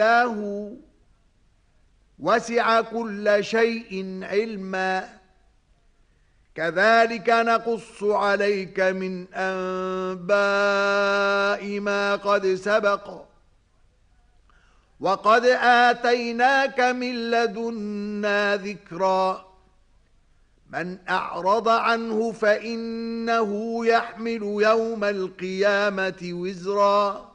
الله وسع كل شيء علما كذلك نقص عليك من أنباء ما قد سبق وقد آتيناك من لدنا ذكرا من أعرض عنه فإنه يحمل يوم القيامة وزرا